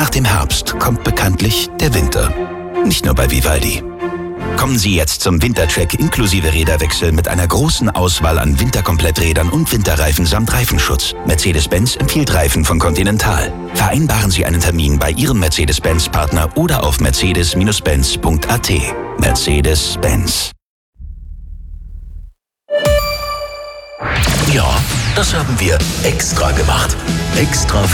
Nach dem Herbst kommt bekanntlich der Winter. Nicht nur bei Vivaldi. Kommen Sie jetzt zum Wintercheck inklusive Räderwechsel mit einer großen Auswahl an Winterkompletträdern und Winterreifen samt Reifenschutz. Mercedes-Benz empfiehlt Reifen von Continental. Vereinbaren Sie einen Termin bei Ihrem Mercedes-Benz-Partner oder auf mercedes-benz.at. Mercedes-Benz. Ja, das haben wir extra gemacht. Extra für